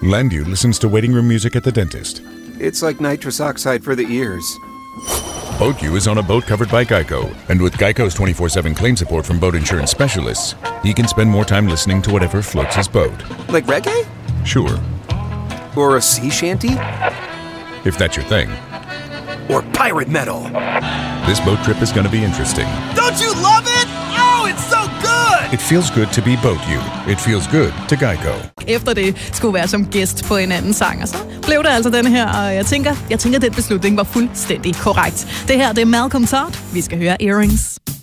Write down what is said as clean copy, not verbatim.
Landu listens to waiting room music at the dentist. It's like nitrous oxide for the ears. Boat U is on a boat covered by Geico. And with Geico's 24/7 claim support from boat insurance specialists, he can spend more time listening to whatever floats his boat. Like reggae? Sure. Or a sea shanty? If that's your thing. Or pirate metal? This boat trip is going to be interesting. Don't you love it? Oh, it's so good! It feels good to be Boat U. It feels good to Geico. Efter det skulle være som gæst på en anden sang, og så blev det altså den her, og jeg tænker, at den beslutning var fuldstændig korrekt. Det her, det er Malcolm Todd. Vi skal høre Earrings.